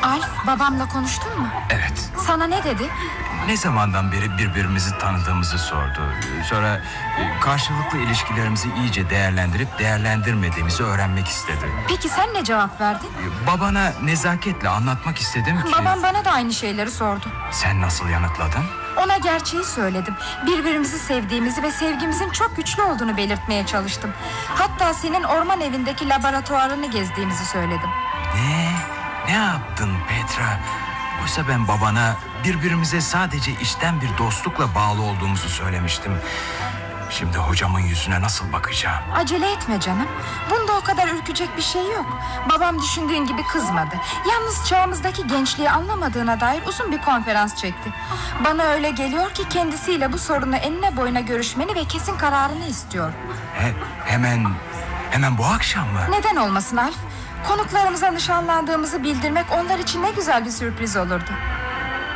Alf, babamla konuştun mu? Evet. Sana ne dedi? Ne zamandan beri birbirimizi tanıdığımızı sordu. Sonra karşılıklı ilişkilerimizi iyice değerlendirip değerlendirmediğimizi öğrenmek istedi. Peki sen ne cevap verdin? Babana nezaketle anlatmak istedim ki... Babam bana da aynı şeyleri sordu. Sen nasıl yanıtladın? Ona gerçeği söyledim. Birbirimizi sevdiğimizi ve sevgimizin çok güçlü olduğunu belirtmeye çalıştım. Hatta senin orman evindeki laboratuvarını gezdiğimizi söyledim. Ne yaptın Petra? Oysa ben babana birbirimize sadece içten bir dostlukla bağlı olduğumuzu söylemiştim. Şimdi hocamın yüzüne nasıl bakacağım? Acele etme canım. Bunda o kadar ürkecek bir şey yok. Babam düşündüğün gibi kızmadı. Yalnız çağımızdaki gençliği anlamadığına dair uzun bir konferans çekti. Bana öyle geliyor ki kendisiyle bu sorunu enine boyuna görüşmeni ve kesin kararını istiyor. Hemen bu akşam mı? Neden olmasın Alf? Konuklarımıza nişanlandığımızı bildirmek onlar için ne güzel bir sürpriz olurdu.